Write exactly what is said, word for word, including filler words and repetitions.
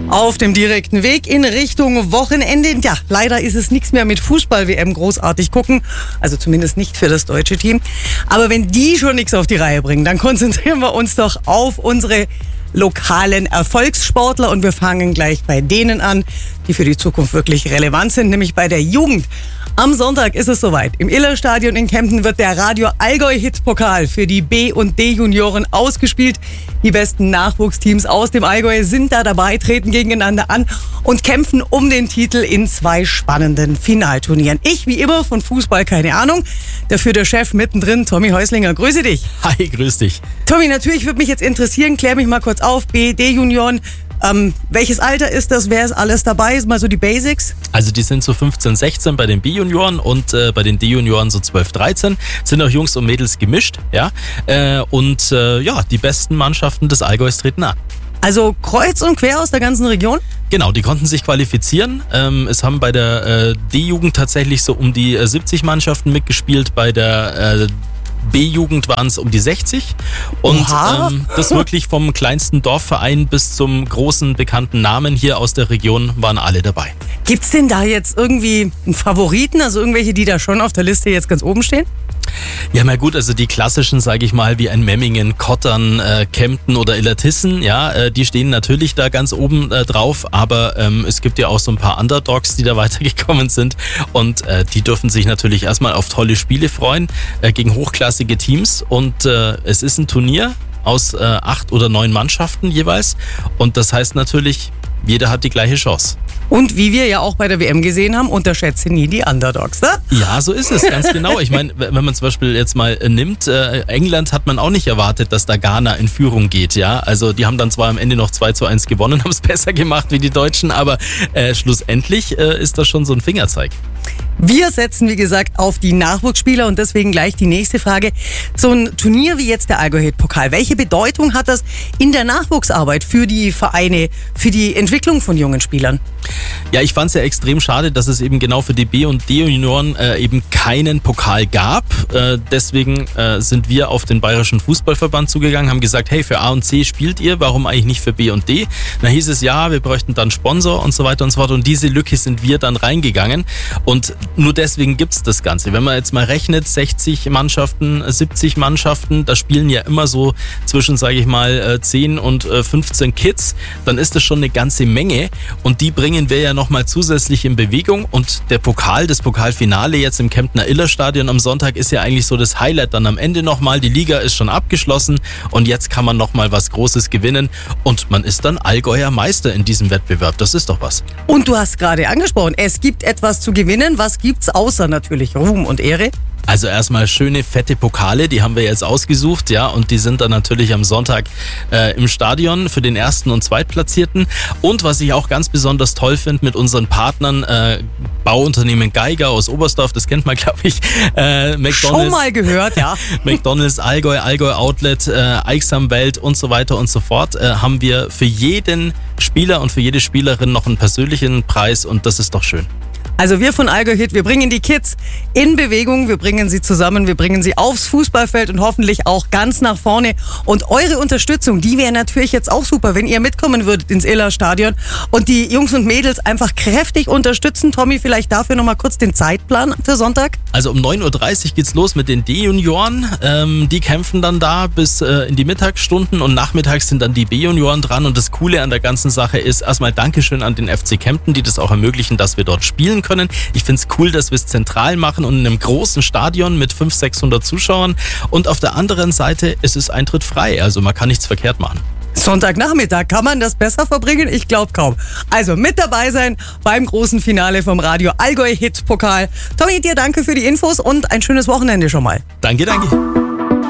Auf dem direkten Weg in Richtung Wochenende. Ja, leider ist es nichts mehr mit Fußball-W M großartig gucken. Also zumindest nicht für das deutsche Team. Aber wenn die schon nichts auf die Reihe bringen, dann konzentrieren wir uns doch auf unsere lokalen Erfolgssportler. Und wir fangen gleich bei denen an, die für die Zukunft wirklich relevant sind, nämlich bei der Jugend. Am Sonntag ist es soweit. Im Illerstadion in Kempten wird der Radio Allgäu-Hit-Pokal für die B- und D-Junioren ausgespielt. Die besten Nachwuchsteams aus dem Allgäu sind da dabei, treten gegeneinander an und kämpfen um den Titel in zwei spannenden Finalturnieren. Ich, wie immer, von Fußball keine Ahnung. Dafür der Chef mittendrin, Tommy Häuslinger. Grüße dich. Hi, grüß dich. Tommy, natürlich würde mich jetzt interessieren, klär mich mal kurz auf, B-, D-Junioren. Ähm, welches Alter ist das? Wer ist alles dabei? Ist mal so die Basics? Also die sind so fünfzehn, sechzehn bei den B-Junioren und äh, bei den D-Junioren so zwölf, dreizehn. Sind auch Jungs und Mädels gemischt, ja. Äh, und äh, ja, die besten Mannschaften des Allgäus treten an. Also kreuz und quer aus der ganzen Region? Genau, die konnten sich qualifizieren. Ähm, es haben bei der äh, D-Jugend tatsächlich so um die äh, siebzig Mannschaften mitgespielt, bei der äh, B-Jugend waren es um die sechzig und ähm, das wirklich vom kleinsten Dorfverein bis zum großen bekannten Namen hier aus der Region waren alle dabei. Gibt's denn da jetzt irgendwie einen Favoriten, also irgendwelche, die da schon auf der Liste jetzt ganz oben stehen? Ja, na gut, also die klassischen, sage ich mal, wie ein Memmingen, Kottern, äh, Kempten oder Illertissen, ja, äh, die stehen natürlich da ganz oben äh, drauf, aber ähm, es gibt ja auch so ein paar Underdogs, die da weitergekommen sind und äh, die dürfen sich natürlich erstmal auf tolle Spiele freuen äh, gegen hochklassige Teams und äh, es ist ein Turnier aus äh, acht oder neun Mannschaften jeweils und das heißt natürlich, jeder hat die gleiche Chance. Und wie wir ja auch bei der W M gesehen haben, unterschätze nie die Underdogs, ne? Ja, so ist es, ganz genau. Ich meine, wenn man zum Beispiel jetzt mal nimmt, äh, England hat man auch nicht erwartet, dass da Ghana in Führung geht, ja. Also die haben dann zwar am Ende noch zwei zu eins gewonnen, haben es besser gemacht wie die Deutschen, aber äh, schlussendlich äh, ist das schon so ein Fingerzeig. Wir setzen, wie gesagt, auf die Nachwuchsspieler und deswegen gleich die nächste Frage. So ein Turnier wie jetzt der Allgäu-Hit-Pokal, welche Bedeutung hat das in der Nachwuchsarbeit für die Vereine, für die Entwicklung von jungen Spielern? Ja, ich fand es ja extrem schade, dass es eben genau für die B- und D-Junioren äh, eben keinen Pokal gab. Äh, deswegen äh, sind wir auf den Bayerischen Fußballverband zugegangen, haben gesagt, hey, für A und C spielt ihr, warum eigentlich nicht für B und D? Da hieß es, ja, wir bräuchten dann Sponsor und so weiter und so fort und diese Lücke sind wir dann reingegangen und nur deswegen gibt's das Ganze. Wenn man jetzt mal rechnet, sechzig Mannschaften, siebzig Mannschaften, da spielen ja immer so zwischen, sage ich mal, zehn und fünfzehn Kids, dann ist das schon eine ganze Menge und die bringen wir ja nochmal zusätzlich in Bewegung und der Pokal, das Pokalfinale jetzt im Kemptner Illerstadion am Sonntag ist ja eigentlich so das Highlight dann am Ende nochmal. Die Liga ist schon abgeschlossen und jetzt kann man nochmal was Großes gewinnen und man ist dann Allgäuer Meister in diesem Wettbewerb. Das ist doch was. Und du hast gerade angesprochen, es gibt etwas zu gewinnen. Was gibt's außer natürlich Ruhm und Ehre? Also erstmal schöne, fette Pokale, die haben wir jetzt ausgesucht, ja, und die sind dann natürlich am Sonntag äh, im Stadion für den Ersten- und Zweitplatzierten. Und was ich auch ganz besonders toll finde mit unseren Partnern, äh, Bauunternehmen Geiger aus Oberstdorf, das kennt man, glaube ich, äh, McDonald's. Schon mal gehört, ja. McDonald's, Allgäu, Allgäu Outlet, äh, Eichsam Welt und so weiter und so fort, äh, haben wir für jeden Spieler und für jede Spielerin noch einen persönlichen Preis und das ist doch schön. Also wir von Allgäu Hit, wir bringen die Kids in Bewegung, wir bringen sie zusammen, wir bringen sie aufs Fußballfeld und hoffentlich auch ganz nach vorne. Und eure Unterstützung, die wäre natürlich jetzt auch super, wenn ihr mitkommen würdet ins Illerstadion und die Jungs und Mädels einfach kräftig unterstützen. Tommy, vielleicht dafür nochmal kurz den Zeitplan für Sonntag? Also um neun Uhr dreißig geht's los mit den D-Junioren. Ähm, die kämpfen dann da bis äh, in die Mittagsstunden und nachmittags sind dann die B-Junioren dran. Und das Coole an der ganzen Sache ist erstmal Dankeschön an den F C Kempten, die das auch ermöglichen, dass wir dort spielen können. Ich finde es cool, dass wir es zentral machen und in einem großen Stadion mit fünfhundert, sechshundert Zuschauern. Und auf der anderen Seite ist es Eintritt frei, also man kann nichts verkehrt machen. Sonntagnachmittag, kann man das besser verbringen? Ich glaube kaum. Also mit dabei sein beim großen Finale vom Radio Allgäu Hit Pokal. Tommy, dir danke für die Infos und ein schönes Wochenende schon mal. Danke, danke.